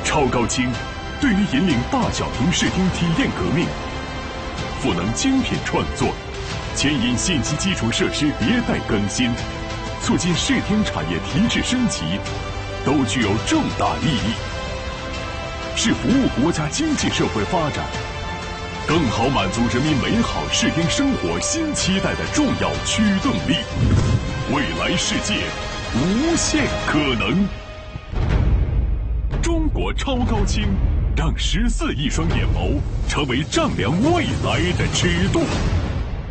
超高清对于引领大小屏视听体验革命，赋能精品创作，牵引信息基础设施迭代更新，促进视听产业提质升级，都具有重大意义，是服务国家经济社会发展，更好满足人民美好视听生活新期待的重要驱动力。未来世界，无限可能。中国超高清，让14亿双眼眸成为丈量未来的尺度。